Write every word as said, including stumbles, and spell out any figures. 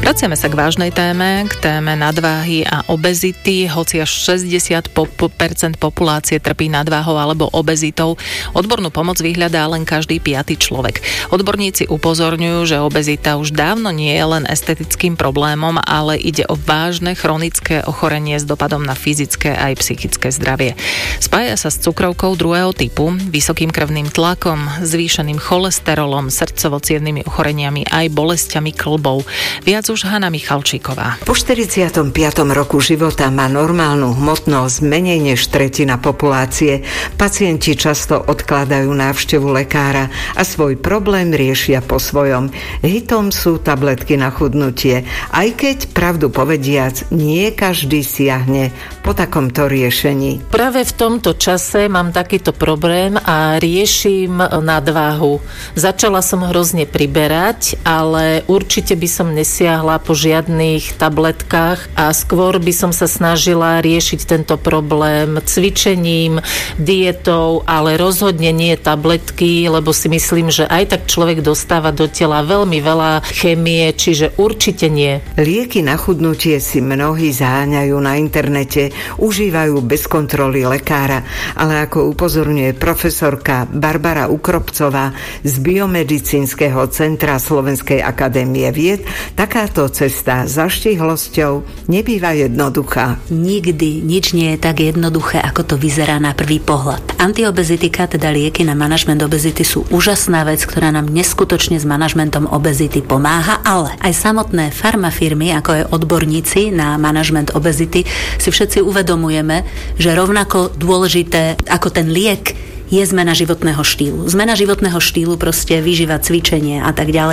Vraciame sa k vážnej téme, k téme nadváhy a obezity. Hoci až šesťdesiat percent populácie trpí nadváhou alebo obezitou, odbornú pomoc vyhľadá len každý piaty človek. Odborníci upozorňujú, že obezita už dávno nie je len estetickým problémom, ale ide o vážne chronické ochorenie s dopadom na fyzické aj psychické zdravie. Spája sa s cukrovkou druhého typu, vysokým krvným tlakom, zvýšeným cholesterolom, srdcovo-cievnymi ochoreniami aj bolesťami kĺbov. Viac už Hana Michalčíková. Po štyridsiatom piatom roku života má normálnu hmotnosť menej než tretina populácie. Pacienti často odkladajú návštevu lekára a svoj problém riešia po svojom. Hitom sú tabletky na chudnutie, aj keď, pravdu povediac, nie každý siahne po takomto riešení. Práve v tomto čase mám takýto problém a riešim nadváhu. Začala som hrozne priberať, ale určite by som nesiahla po žiadnych tabletkách a skôr by som sa snažila riešiť tento problém cvičením, dietou, ale rozhodne nie tabletky, lebo si myslím, že aj tak človek dostáva do tela veľmi veľa chémie, čiže určite nie. Lieky na chudnutie si mnohí zaháňajú na internete, užívajú bez kontroly lekára, ale ako upozorňuje profesorka Barbara Ukropcová z Biomedicínskeho centra Slovenskej akadémie vied, takáto cesta za štihlosťou nebýva jednoduchá. Nikdy nič nie je tak jednoduché, ako to vyzerá na prvý pohľad. Antiobezitika, teda lieky na manažment obezity, sú úžasná vec, ktorá nám neskutočne s manažmentom obezity pomáha, ale aj samotné farmafirmy, ako aj odborníci na manažment obezity, si všetci uvedomujeme, že rovnako dôležité ako ten liek je zmena životného štýlu. Zmena životného štýlu, proste výživa, cvičenie a tak ďalej.